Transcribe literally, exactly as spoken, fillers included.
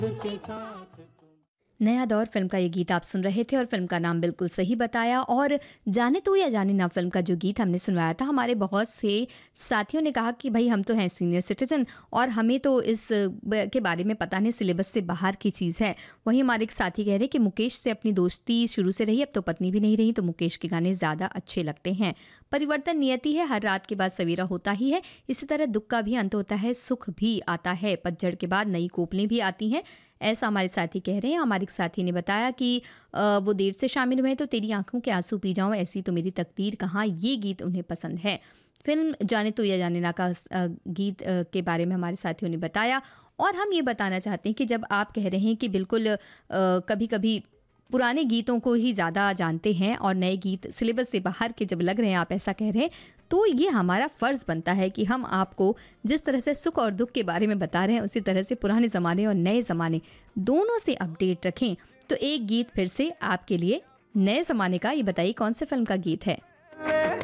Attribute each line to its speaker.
Speaker 1: नया दौर फिल्म का ये गीत आप सुन रहे थे और फिल्म का नाम बिल्कुल सही बताया। और जाने तू या जाने ना फिल्म का जो गीत हमने सुनवाया था, हमारे बहुत से साथियों ने कहा कि भाई हम तो हैं सीनियर सिटीजन और हमें तो इस ब- के बारे में पता नहीं, सिलेबस से बाहर की चीज़ है। वहीं हमारे एक साथी कह रहे कि मुकेश से अपनी दोस्ती शुरू से रही, अब तो पत्नी भी नहीं रही, तो मुकेश के गाने ज़्यादा अच्छे लगते हैं। परिवर्तन नियति है, हर रात के बाद सवेरा होता ही है। इसी तरह दुख का भी अंत होता है, सुख भी आता है, पतझड़ के बाद नई कोपलें भी आती हैं। ऐसा हमारे साथी कह रहे हैं। हमारे एक साथी ने बताया कि अ, वो देर से शामिल हुए हैं, तो तेरी आंखों के आंसू पी जाऊं, ऐसी तो मेरी तकदीर कहाँ, ये गीत उन्हें पसंद है। फिल्म जाने तो या जाने ना का अ, गीत अ, के बारे में हमारे साथियों ने बताया। और हम ये बताना चाहते हैं कि जब आप कह रहे हैं कि बिल्कुल कभी कभी पुराने गीतों को ही ज़्यादा जानते हैं और नए गीत सिलेबस से बाहर के जब लग रहे हैं, आप ऐसा कह रहे हैं, तो ये हमारा फ़र्ज़ बनता है कि हम आपको जिस तरह से सुख और दुख के बारे में बता रहे हैं, उसी तरह से पुराने ज़माने और नए ज़माने दोनों से अपडेट रखें। तो एक गीत फिर से आपके लिए नए ज़माने का, ये बताइए कौन से फिल्म का गीत है?